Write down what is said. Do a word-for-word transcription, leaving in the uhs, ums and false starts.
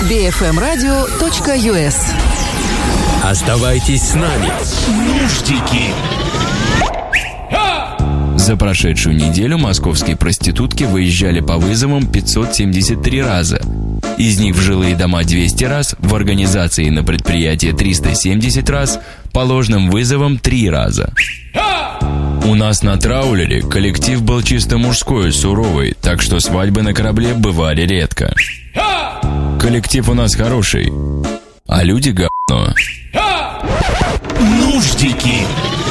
би эф эм радио точка ю эс. Оставайтесь с нами. Нуждики. За прошедшую неделю московские проститутки выезжали по вызовам пятьсот семьдесят три раза. Из них в жилые дома двести раз, в организации и на предприятии триста семьдесят раз, по ложным вызовам три раза. У нас на траулере коллектив был чисто мужской, суровый, так что свадьбы на корабле бывали редко. Коллектив у нас хороший, а люди говно. Нуждики.